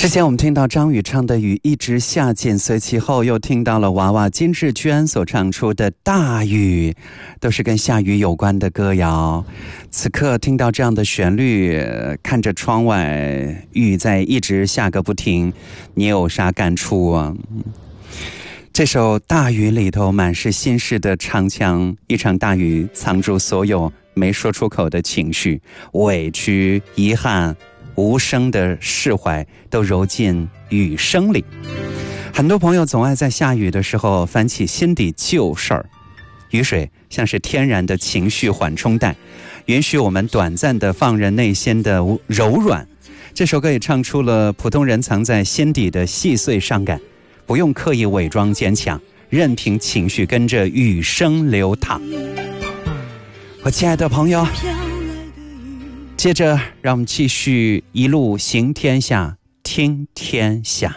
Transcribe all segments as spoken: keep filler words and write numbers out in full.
之前我们听到张宇唱的雨一直下紧，随其后又听到了娃娃金志娟所唱出的大雨，都是跟下雨有关的歌谣。此刻听到这样的旋律，看着窗外雨在一直下个不停，你有啥感触啊？这首大雨里头满是心事的唱腔，一场大雨藏住所有没说出口的情绪，委屈、遗憾、无声的释怀都揉进雨声里。很多朋友总爱在下雨的时候翻起心底旧事儿，雨水像是天然的情绪缓冲带，允许我们短暂的放任内心的柔软。这首歌也唱出了普通人藏在心底的细碎伤感，不用刻意伪装坚强，任凭情绪跟着雨声流淌。我亲爱的朋友，接着让我们继续一路行天下，听天下。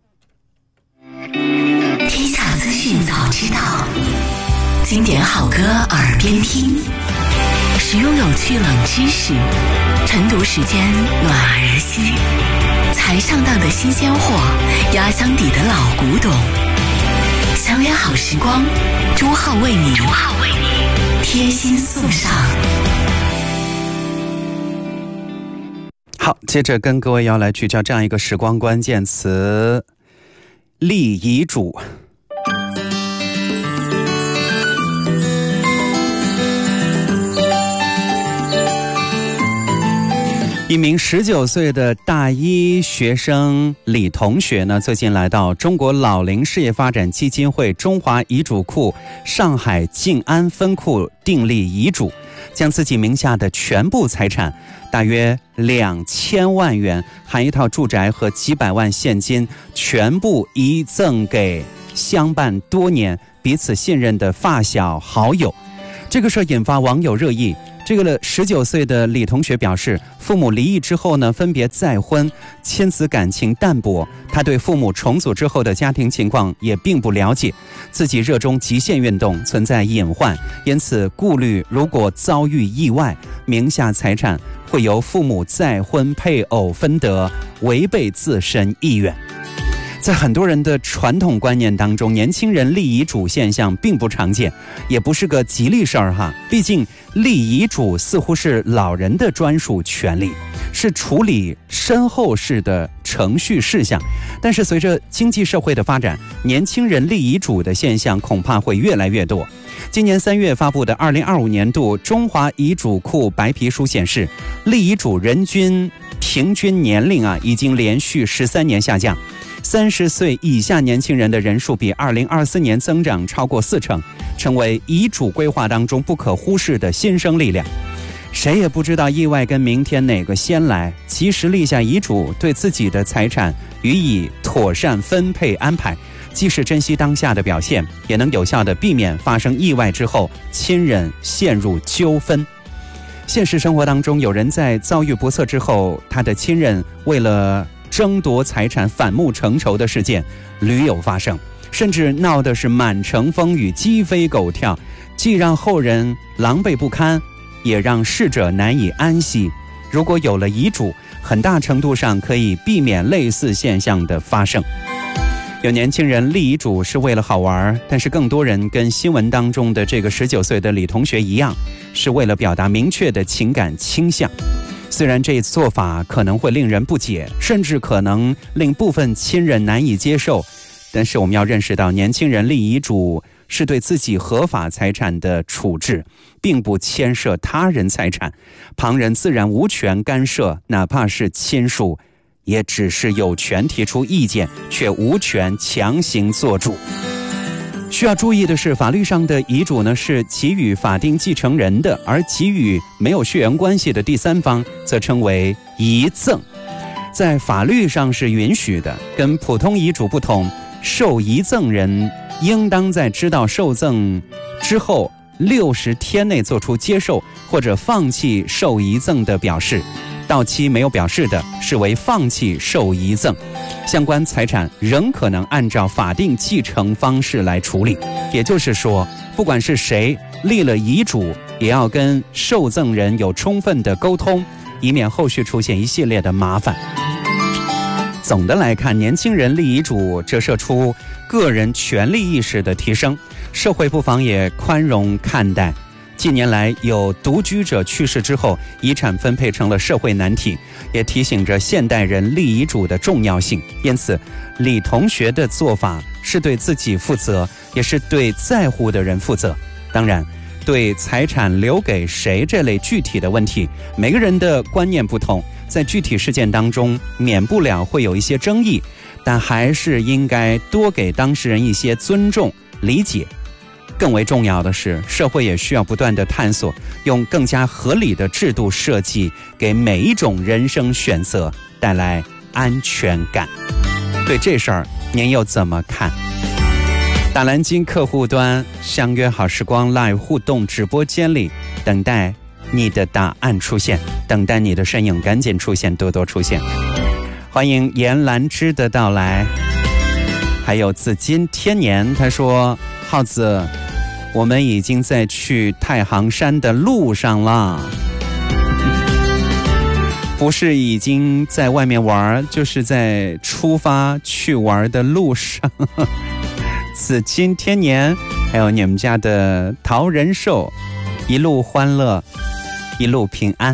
天下资讯早知道，经典好歌耳边听，实用有趣冷知识，晨读时间暖儿心，才上当的新鲜货，压箱底的老古董。相约好时光，朱浩为你贴心送上。 好，接着跟各位要来聚焦这样一个时光关键词：立遗嘱。一名十九岁的大一学生李同学呢，最近来到中国老龄事业发展基金会中华遗嘱库上海静安分库订立遗嘱，将自己名下的全部财产大约两千万元，含一套住宅和几百万现金，全部遗赠给相伴多年、彼此信任的发小好友。这个事引发网友热议。这个十九岁的李同学表示，父母离异之后呢，分别再婚，亲子感情淡薄，他对父母重组之后的家庭情况也并不了解，自己热衷极限运动，存在隐患，因此顾虑如果遭遇意外，名下财产会由父母再婚配偶分得，违背自身意愿。在很多人的传统观念当中，年轻人立遗嘱现象并不常见，也不是个吉利事儿哈。毕竟立遗嘱似乎是老人的专属权利，是处理身后事的程序事项。但是随着经济社会的发展，年轻人立遗嘱的现象恐怕会越来越多。今年三月发布的二零二五年度中华遗嘱库白皮书显示，立遗嘱人均平均年龄啊，已经连续十三年下降。三十岁以下年轻人的人数比二零二四年增长超过四成，成为遗嘱规划当中不可忽视的新生力量。谁也不知道意外跟明天哪个先来，及时立下遗嘱，对自己的财产予以妥善分配安排，既是珍惜当下的表现，也能有效地避免发生意外之后亲人陷入纠纷。现实生活当中，有人在遭遇不测之后，他的亲人为了争夺财产反目成仇的事件屡有发生，甚至闹的是满城风雨、鸡飞狗跳，既让后人狼狈不堪，也让逝者难以安息。如果有了遗嘱，很大程度上可以避免类似现象的发生。有年轻人立遗嘱是为了好玩，但是更多人跟新闻当中的这个十九岁的李同学一样，是为了表达明确的情感倾向。虽然这做法可能会令人不解，甚至可能令部分亲人难以接受，但是我们要认识到，年轻人立遗嘱是对自己合法财产的处置，并不牵涉他人财产，旁人自然无权干涉，哪怕是亲属，也只是有权提出意见，却无权强行做主。需要注意的是，法律上的遗嘱呢是给予法定继承人的，而给予没有血缘关系的第三方则称为遗赠，在法律上是允许的。跟普通遗嘱不同，受遗赠人应当在知道受赠之后六十天内做出接受或者放弃受遗赠的表示，到期没有表示的视为放弃受遗赠，相关财产仍可能按照法定继承方式来处理。也就是说，不管是谁立了遗嘱，也要跟受赠人有充分的沟通，以免后续出现一系列的麻烦。 总的来看，年轻人立遗嘱折射出个人权利意识的提升，社会不妨也宽容看待。近年来有独居者去世之后，遗产分配成了社会难题，也提醒着现代人立遗嘱的重要性。因此，李同学的做法是对自己负责，也是对在乎的人负责。当然，对财产留给谁这类具体的问题，每个人的观念不同，在具体事件当中免不了会有一些争议，但还是应该多给当事人一些尊重、理解。更为重要的是，社会也需要不断的探索，用更加合理的制度设计，给每一种人生选择带来安全感。对这事儿，您又怎么看？打蓝鲸客户端相约好时光 Live 互动直播间里，等待你的答案出现，等待你的身影赶紧出现，多多出现。欢迎严兰芝的到来，还有紫金天年，他说：浩子，我们已经在去太行山的路上了，不是已经在外面玩，就是在出发去玩的路上。紫金天年，还有你们家的桃仁寿，一路欢乐，一路平安。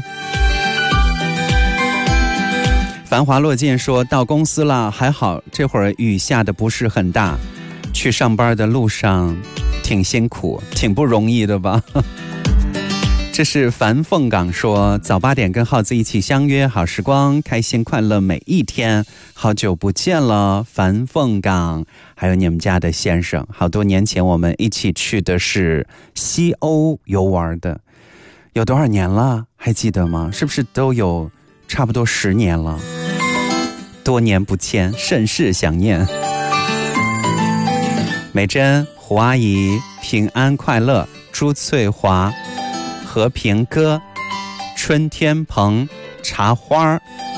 繁华落尽说到公司了，还好这会儿雨下的不是很大，去上班的路上挺辛苦，挺不容易的吧。这是樊凤岗说，早八点跟浩子一起相约好时光，开心快乐每一天，好久不见了樊凤岗，还有你们家的先生，好多年前我们一起去的是西欧游玩的，有多少年了还记得吗？是不是都有差不多十年了？多年不见，甚是想念。美珍、胡阿姨平安快乐，朱翠华、和平哥、春天鹏、茶花、